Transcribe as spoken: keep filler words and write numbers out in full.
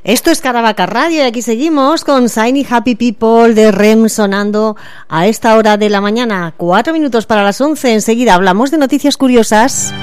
Esto es Caravaca Radio y aquí seguimos con Shiny Happy People de R E M sonando a esta hora de la mañana. Cuatro minutos para las once. Enseguida hablamos de noticias curiosas.